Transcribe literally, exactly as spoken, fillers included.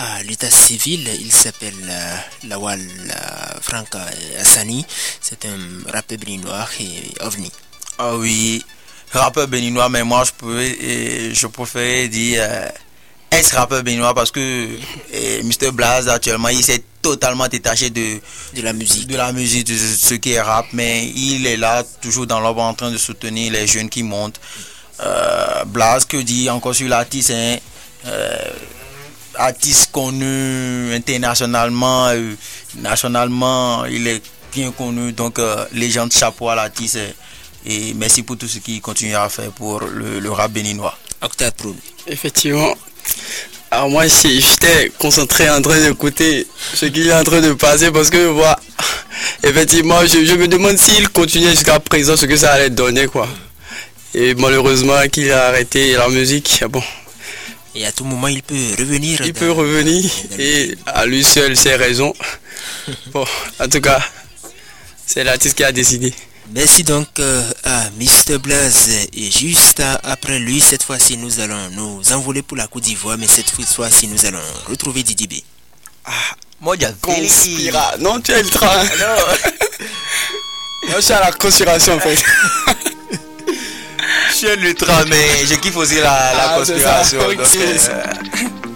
à l'état civil. Il s'appelle euh, Lawal euh, Frank Hassani. C'est un rappeur béninois et ovni. Ah oui, rappeur béninois, mais moi je pouvais, et je préférais dire euh, ex-rappeur béninois parce que euh, mister Blaze actuellement il s'est totalement détaché de, de la musique, de la musique, de ce qui est rap, mais il est là toujours dans l'ombre en train de soutenir les jeunes qui montent. Euh, Blaze, que dit encore sur l'artiste, hein, euh, artiste connu internationalement, euh, nationalement, il est bien connu, donc euh, légende, chapeau à l'artiste. Et merci pour tout ce qu'il continue à faire pour le, le rap béninois. Octave Proul. Effectivement. Alors moi j'étais concentré en train d'écouter ce qu'il est en train de passer parce que voilà, effectivement je, je me demande s'il continuait jusqu'à présent ce que ça allait donner quoi. Et malheureusement qu'il a arrêté la musique, bon. Et à tout moment il peut revenir. Il dans, peut revenir et à lui seul ses raisons. Bon, en tout cas, c'est l'artiste qui a décidé. Merci donc euh, à mister Blaze. Et juste après lui, cette fois-ci, nous allons nous envoler pour la Côte d'Ivoire. Mais cette fois-ci, nous allons retrouver Didi B. Ah, moi, j'ai Conspira. Non, tu es le train. Non, je suis à la conspiration en fait. Je suis l'ultra, mais je kiffe aussi la, la ah, conspiration. Ça, okay. Donc, euh...